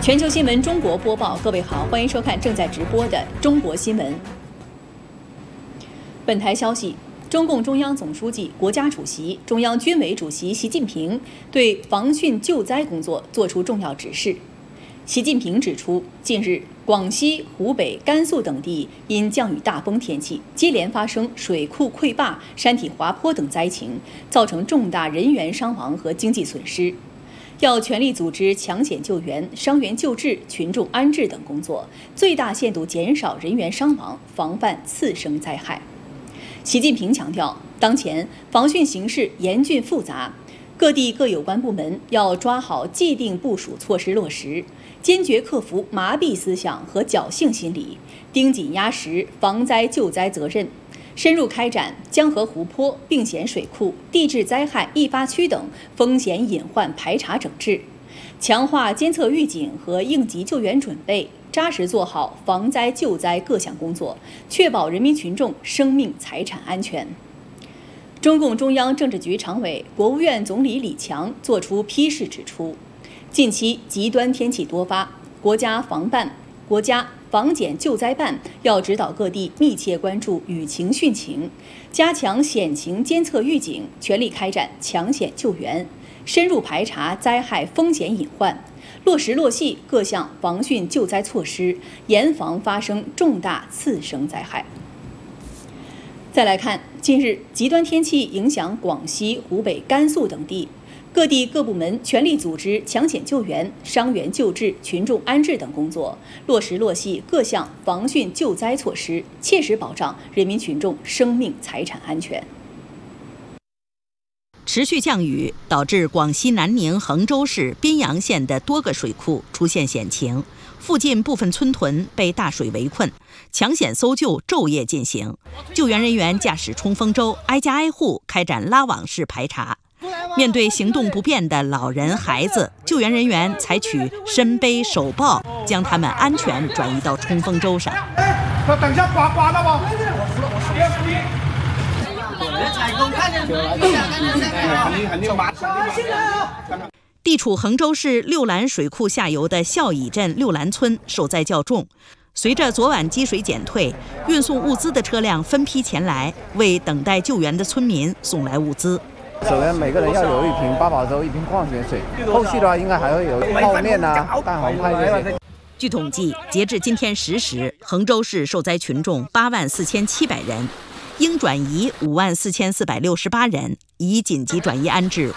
全球新闻中国播报，各位好，欢迎收看正在直播的中国新闻。本台消息，中共中央总书记、国家主席、中央军委主席习近平对防汛救灾工作作出重要指示。习近平指出，近日广西、湖北、甘肃等地因降雨大风天气，接连发生水库溃坝、山体滑坡等灾情，造成重大人员伤亡和经济损失。要全力组织抢险救援、伤员救治、群众安置等工作，最大限度减少人员伤亡，防范次生灾害。习近平强调，当前防汛形势严峻复杂，各地各有关部门要抓好既定部署措施落实，坚决克服麻痹思想和侥幸心理，盯紧压实防灾救灾责任，深入开展江河湖泊、并险水库、地质灾害易发区等风险隐患排查整治，强化监测预警和应急救援准备，扎实做好防灾救灾各项工作，确保人民群众生命财产安全。中共中央政治局常委、国务院总理李强作出批示指出，近期极端天气多发，国家防检救灾办要指导各地密切关注雨情汛情，加强险情监测预警，全力开展抢险救援，深入排查灾害风险隐患，落实落细各项防汛救灾措施，严防发生重大次生灾害。再来看，近日极端天气影响广西、湖北、甘肃等地，各地各部门全力组织抢险救援、伤员救治、群众安置等工作，落实落细各项防汛救灾措施，切实保障人民群众生命财产安全。 持续降雨导致广西南宁衡州市宾阳县的多个水库出现险情，附近部分村屯被大水围困，抢险搜救昼夜进行，救援人员驾驶冲锋舟挨家挨户开展拉网式排查。面对行动不便的老人、孩子，救援人员采取身背手抱，将他们安全转移到冲锋舟上。 等一下，刮到吗？ 地处衡州市六兰水库下游的孝乙镇六兰村受灾较重，随着昨晚积水减退，运送物资的车辆分批前来，为等待救援的村民送来物资。 首先每个人要有一瓶八宝粥、一瓶矿泉水，后续的话应该还会有泡面啊、蛋黄派这些。 据统计，截至今天10时，衡州市受灾群众84700人，应转移54468人，已紧急转移安置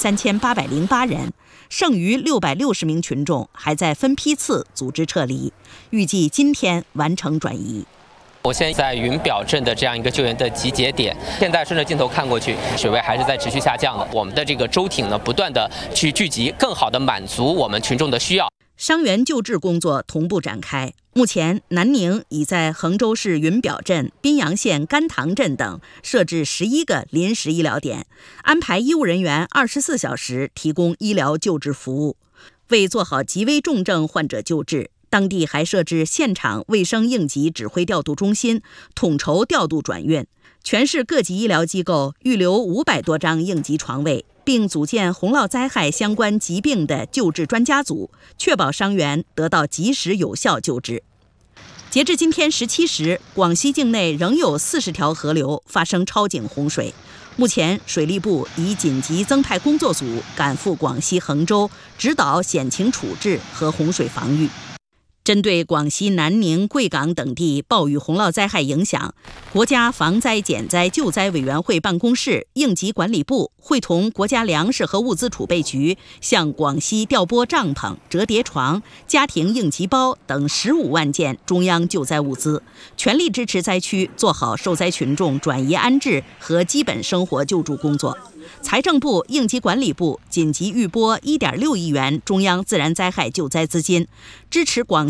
53808人，剩余660名群众还在分批次组织撤离，预计今天完成转移。 我现在在云表镇的这样一个救援的集结点，现在顺着镜头看过去，水位还是在持续下降的。我们的这个舟艇呢，不断的去聚集，更好的满足我们群众的需要。 伤员救治工作同步展开。目前，南宁已在衡州市云表镇、宾阳县甘塘镇等设置11个临时医疗点，安排医务人员24小时提供医疗救治服务。为做好极危重症患者救治，当地还设置现场卫生应急指挥调度中心，统筹调度转运。全市各级医疗机构预留500多张应急床位，并组建洪涝灾害相关疾病的救治专家组，确保伤员得到及时有效救治。截至今天17时，广西境内仍有40条河流发生超警洪水。目前，水利部已紧急增派工作组赶赴广西衡州，指导险情处置和洪水防御。针对广西南宁、贵港等地暴雨洪涝灾害影响，国家防灾减灾救灾委员会办公室、应急管理部会同国家粮食和物资储备局，向广西调拨帐篷、折叠床、家庭应急包等15万件中央救灾物资，全力支持灾区做好受灾群众转移安置和基本生活救助工作。财政部、应急管理部紧急预拨1.6亿元中央自然灾害救灾资金，支持广